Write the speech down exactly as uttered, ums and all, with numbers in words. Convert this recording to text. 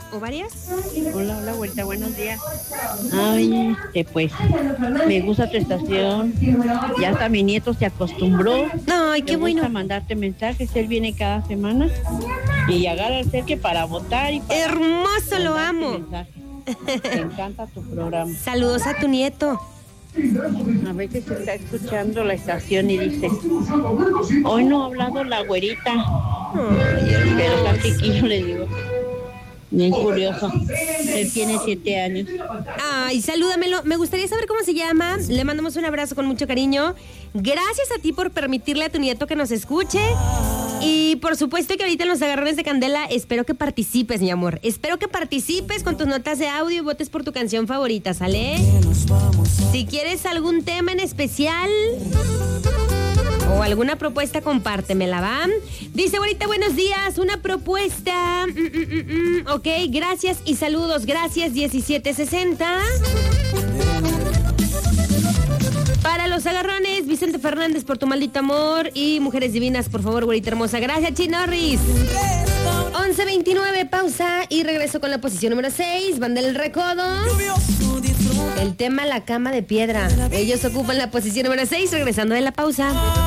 o varias? Hola, hola, vuelta, buenos días. Ay, este, pues, me gusta tu estación. Ya hasta mi nieto se acostumbró. Ay, qué Le gusta bueno. mandarte mensajes, él viene cada semana. Y agarra el cerque para votar y para Hermoso, lo mandarte amo. mensajes. Me encanta tu programa. Saludos a tu nieto. A veces está escuchando la estación y dice, hoy no ha hablado la güerita. Ay, Pero está hermoso. chiquillo, le digo. Bien curioso. Él tiene siete años. Ay, salúdamelo. Me gustaría saber cómo se llama. Le mandamos un abrazo con mucho cariño. Gracias a ti por permitirle a tu nieto que nos escuche. Y por supuesto que ahorita en los agarrones de candela espero que participes, mi amor. Espero que participes con tus notas de audio y votes por tu canción favorita, ¿sale? Si quieres algún tema en especial o alguna propuesta, compártemela, ¿va? Dice ahorita, buenos días, una propuesta. Mm, mm, mm, mm. Ok, gracias y saludos. Gracias, diecisiete sesenta. Para los agarrones, Vicente Fernández, por tu maldito amor. Y Mujeres Divinas, por favor, güerita hermosa. Gracias, Chinorris. once veintinueve, pausa y regreso con la posición número seis. Van del Recodo. El tema, la cama de piedra. Ellos ocupan la posición número seis, regresando de la pausa.